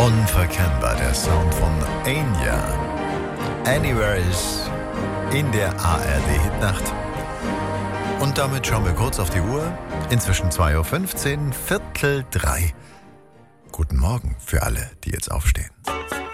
Unverkennbar, der Sound von Enya. Anywhere ist in der ARD-Hitnacht. Und damit schauen wir kurz auf die Uhr. Inzwischen 2:15 Uhr, 2:45. Guten Morgen für alle, die jetzt aufstehen.